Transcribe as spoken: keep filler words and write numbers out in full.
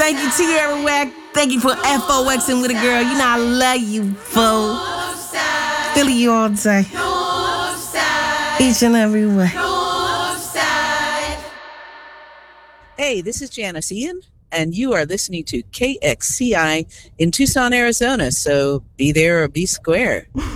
Thank you, Tierra Whack. Thank you for FOXing with a girl. You know I love you, fool. Philly you all day. Each and every way. Hey, this is Janice Ian, and you are listening to K X C I in Tucson, Arizona. So be there or be square.